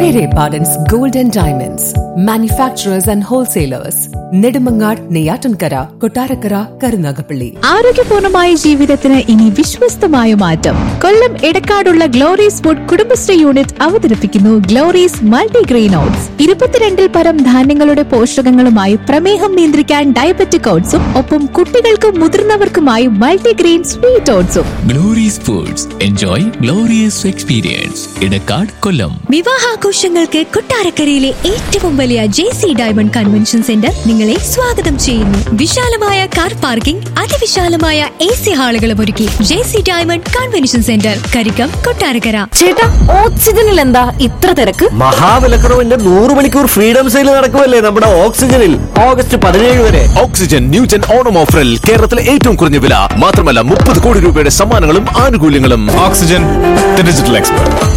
Pere Pardon's Gold and Diamonds, manufacturers and wholesalers, Nedumangad, Neyyattinkara, Kottarakkara, Karunagappally. ആരോഗ്യപൂർണമായ ജീവിതത്തിന് ഇനി വിശ്വസ്തമായ മാറ്റം. കൊല്ലം എടക്കാടുള്ള ഗ്ലോറീസ് ഫുഡ് കുടുംബശ്രീ യൂണിറ്റ് അവതരിപ്പിക്കുന്നു ഗ്ലോറീസ് മൾട്ടിഗ്രെയിൻ ഓട്സ്. 22 പരം ധാന്യങ്ങളുടെ പോഷകങ്ങളുമായി പ്രമേഹം നിയന്ത്രിക്കാൻ ഡയബറ്റിക് ഓട്സും ഒപ്പം കുട്ടികൾക്കും മുതിർന്നവർക്കുമായി multigrain sweet ഓട്സും. Glory's foods, enjoy glorious experience. Edakkad, കൊല്ലം. വിവാഹാഘോഷങ്ങൾക്ക് കൊട്ടാരക്കരയിലെ ഏറ്റവും വലിയ JC ഡയമണ്ട് കൺവെൻഷൻ സെന്റർ നിങ്ങളെ സ്വാഗതം ചെയ്യുന്നു. വിശാലമായ കാർ പാർക്കിംഗ്, അതിവിശാലമായ AC ഹാളുകളും ഒരുക്കി JC diamond convention centre, Karikkam, Kottarakkara. ചേട്ടാ, ഓക്സിജനിൽ എന്താ ഇത്ര തിരക്ക്? മഹാവിലക്കുറവിന്റെ 100 മണിക്കൂർ ഫ്രീഡം സെയിൽ നടക്കുമല്ലേ നമ്മുടെ ഓക്സിജനിൽ. ഓഗസ്റ്റ് 17 വരെ ഓക്സിജൻ ന്യൂജൻ ഓണം ഓഫറിൽ കേരളത്തിലെ ഏറ്റവും കുറഞ്ഞ വില മാത്രമല്ല 30 കോടി രൂപയുടെ സമ്മാനങ്ങളും ആനുകൂല്യങ്ങളും. Oxygen, the digital expert.